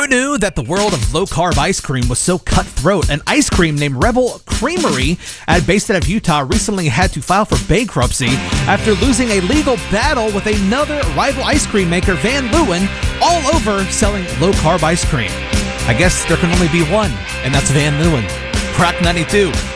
Who knew that the world of low-carb ice cream was so cutthroat? An ice cream named Rebel Creamery, based out of Utah, recently had to file for bankruptcy after losing a legal battle with another rival ice cream maker, Van Leeuwen, all over selling low-carb ice cream. I guess there can only be one, and that's Van Leeuwen. Crack 92.